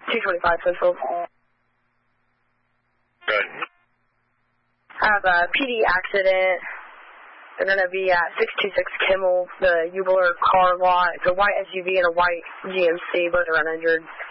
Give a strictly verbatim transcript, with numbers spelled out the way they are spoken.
two twenty-five Smithfield. Good. I have a P D accident. They're going to be at six two six Kimmel, the Eubler car lot. It's a white S U V and a white G M C, both are uninjured.